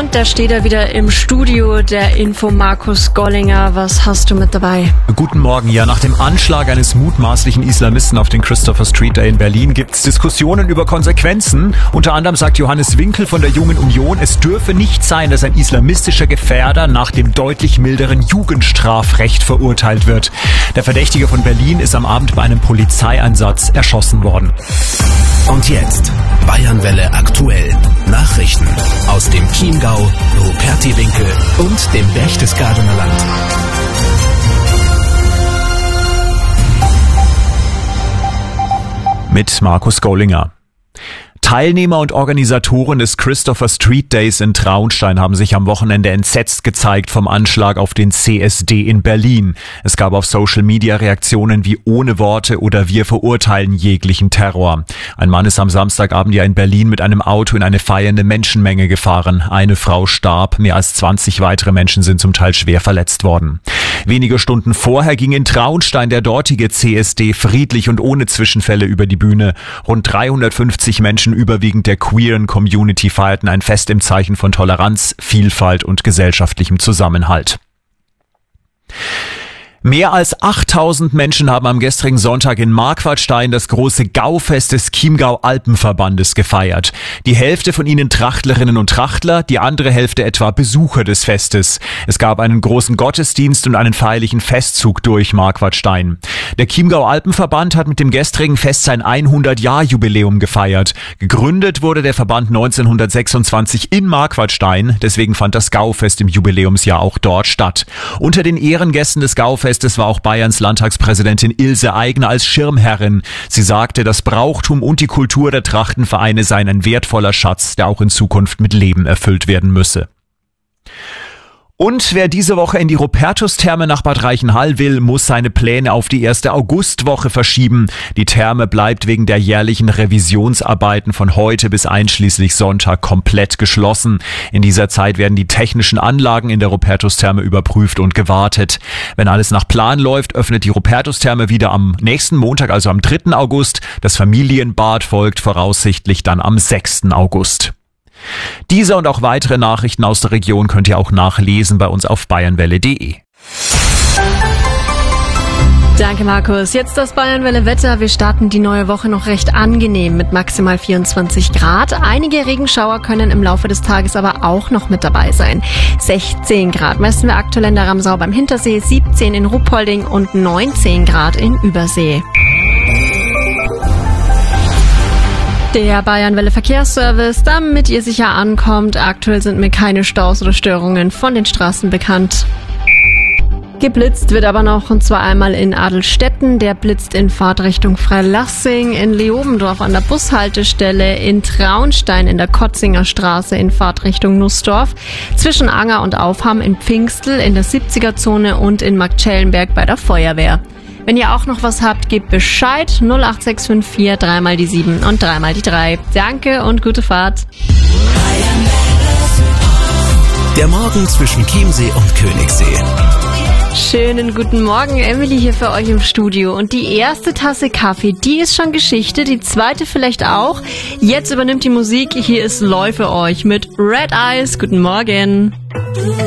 Und da steht er wieder im Studio, der Info Markus Gollinger. Was hast du mit dabei? Guten Morgen. Ja, nach dem Anschlag eines mutmaßlichen Islamisten auf den Christopher Street Day in Berlin gibt es Diskussionen über Konsequenzen. Unter anderem sagt Johannes Winkel von der Jungen Union, es dürfe nicht sein, dass ein islamistischer Gefährder nach dem deutlich milderen Jugendstrafrecht verurteilt wird. Der Verdächtige von Berlin ist am Abend bei einem Polizeieinsatz erschossen worden. Und jetzt Bayernwelle aktuell. Nachrichten aus dem Chiemgau, Rupertiwinkel und dem Berchtesgadener Land. Mit Markus Gollinger. Teilnehmer und Organisatoren des Christopher Street Days in Traunstein haben sich am Wochenende entsetzt gezeigt vom Anschlag auf den CSD in Berlin. Es gab auf Social Media Reaktionen wie ohne Worte oder wir verurteilen jeglichen Terror. Ein Mann ist am Samstagabend ja in Berlin mit einem Auto in eine feiernde Menschenmenge gefahren. Eine Frau starb, mehr als 20 weitere Menschen sind zum Teil schwer verletzt worden. Wenige Stunden vorher ging in Traunstein der dortige CSD friedlich und ohne Zwischenfälle über die Bühne. Rund 350 Menschen überwiegend der queeren Community feierten ein Fest im Zeichen von Toleranz, Vielfalt und gesellschaftlichem Zusammenhalt. Mehr als 8000 Menschen haben am gestrigen Sonntag in Marquartstein das große Gaufest des Chiemgau Alpenverbandes gefeiert. Die Hälfte von ihnen Trachtlerinnen und Trachtler, die andere Hälfte etwa Besucher des Festes. Es gab einen großen Gottesdienst und einen feierlichen Festzug durch Marquartstein. Der Chiemgau Alpenverband hat mit dem gestrigen Fest sein 100-Jahr-Jubiläum gefeiert. Gegründet wurde der Verband 1926 in Marquartstein, deswegen fand das Gaufest im Jubiläumsjahr auch dort statt. Unter den Ehrengästen des Gaufestes war auch Bayerns Landtagspräsidentin Ilse Aigner als Schirmherrin. Sie sagte, das Brauchtum und die Kultur der Trachtenvereine seien ein wertvoller Schatz, der auch in Zukunft mit Leben erfüllt werden müsse. Und wer diese Woche in die Rupertus-Therme nach Bad Reichenhall will, muss seine Pläne auf die erste Augustwoche verschieben. Die Therme bleibt wegen der jährlichen Revisionsarbeiten von heute bis einschließlich Sonntag komplett geschlossen. In dieser Zeit werden die technischen Anlagen in der Rupertus-Therme überprüft und gewartet. Wenn alles nach Plan läuft, öffnet die Rupertus-Therme wieder am nächsten Montag, also am 3. August. Das Familienbad folgt voraussichtlich dann am 6. August. Diese und auch weitere Nachrichten aus der Region könnt ihr auch nachlesen bei uns auf bayernwelle.de. Danke, Markus. Jetzt das Bayernwelle-Wetter. Wir starten die neue Woche noch recht angenehm mit maximal 24 Grad. Einige Regenschauer können im Laufe des Tages aber auch noch mit dabei sein. 16 Grad messen wir aktuell in der Ramsau beim Hintersee, 17 in Ruppolding und 19 Grad in Übersee. Der Bayernwelle Verkehrsservice, damit ihr sicher ankommt. Aktuell sind mir keine Staus oder Störungen von den Straßen bekannt. Geblitzt wird aber noch, und zwar einmal in Adelstetten. Der blitzt in Fahrtrichtung Freilassing, in Leobendorf an der Bushaltestelle, in Traunstein in der Kotzinger Straße in Fahrtrichtung Nussdorf, zwischen Anger und Aufham in Pfingstl in der 70er-Zone und in Marktschellenberg bei der Feuerwehr. Wenn ihr auch noch was habt, gebt Bescheid. 08654 3 mal die 7 und 3 mal die 3. Danke und gute Fahrt. Der Morgen zwischen Chiemsee und Königssee. Schönen guten Morgen, Emily hier für euch im Studio. Und die erste Tasse Kaffee, die ist schon Geschichte, die zweite vielleicht auch. Jetzt übernimmt die Musik. Hier ist Läu für euch mit Red Eyes. Guten Morgen.